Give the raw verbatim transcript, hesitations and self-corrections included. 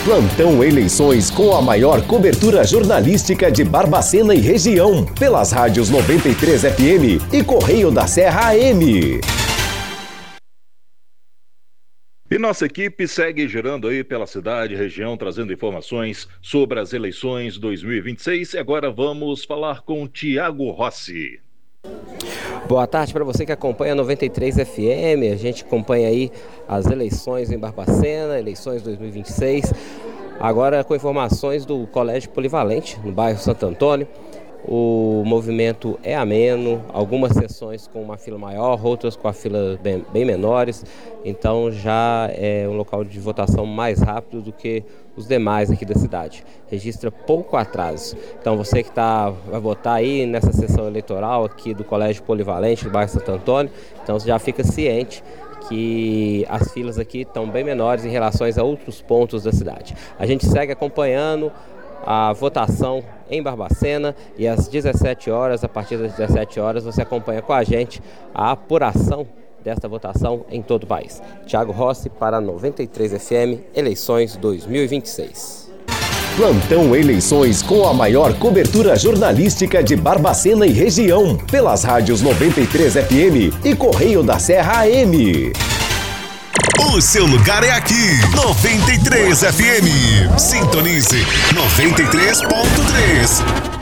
Plantão Eleições com a maior cobertura jornalística de Barbacena e região, pelas rádios noventa e três F M e Correio da Serra A M. E nossa equipe segue girando aí pela cidade e região, trazendo informações sobre as eleições dois mil e vinte e seis. E agora vamos falar com o Tiago Rossi. Boa tarde para você que acompanha a noventa e três F M. A gente acompanha aí as eleições em Barbacena, eleições dois mil e vinte e seis. Agora com informações do Colégio Polivalente, no bairro Santo Antônio. O movimento é ameno, algumas sessões com uma fila maior, outras com a fila bem, bem menores. Então já é um local de votação mais rápido do que os demais aqui da cidade. Registra pouco atraso. Então você que tá, vai votar aí nessa sessão eleitoral aqui do Colégio Polivalente, do bairro Santo Antônio, então você já fica ciente que as filas aqui estão bem menores em relação a outros pontos da cidade. A gente segue acompanhando a votação em Barbacena e às dezessete horas, a partir das dezessete horas, você acompanha com a gente a apuração desta votação em todo o país. Tiago Rossi para a noventa e três F M, eleições dois mil e vinte e seis. Plantão Eleições com a maior cobertura jornalística de Barbacena e região, pelas rádios noventa e três F M e Correio da Serra A M. O seu lugar é aqui, noventa e três F M. Sintonize noventa e três ponto três.